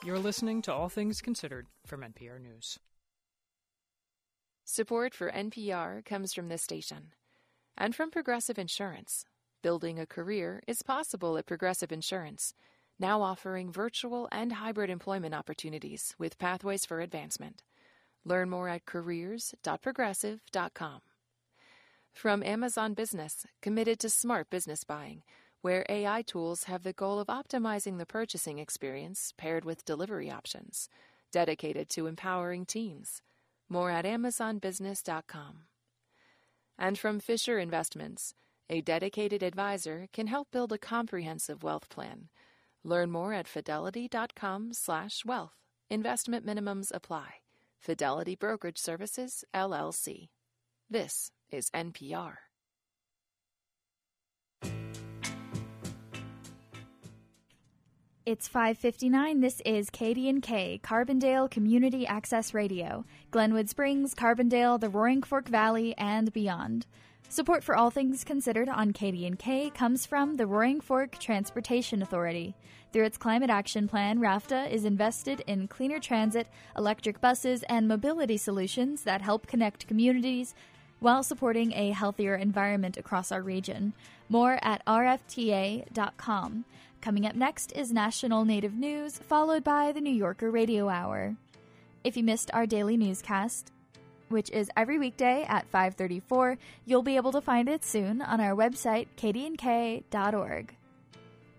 You're listening to All Things Considered from NPR News. Support for NPR comes from this station and from Progressive Insurance. Building a career is possible at Progressive Insurance, now offering virtual and hybrid employment opportunities with pathways for advancement. Learn more at careers.progressive.com. From Amazon Business, committed to smart business buying, where AI tools have the goal of optimizing the purchasing experience paired with delivery options, dedicated to empowering teams. More at amazonbusiness.com. And from Fisher Investments, a dedicated advisor can help build a comprehensive wealth plan. Learn more at fidelity.com/wealth. Investment minimums apply. Fidelity Brokerage Services, LLC. This is NPR. It's 5:59. This is KDNK, Carbondale Community Access Radio, Glenwood Springs, Carbondale, the Roaring Fork Valley, and beyond. Support for All Things Considered on KDNK comes from the Roaring Fork Transportation Authority. Through its Climate Action Plan, RAFTA is invested in cleaner transit, electric buses, and mobility solutions that help connect communities while supporting a healthier environment across our region. More at rfta.com. Coming up next is National Native News, followed by the New Yorker Radio Hour. If you missed our daily newscast, which is every weekday at 5:34, you'll be able to find it soon on our website, kdnk.org.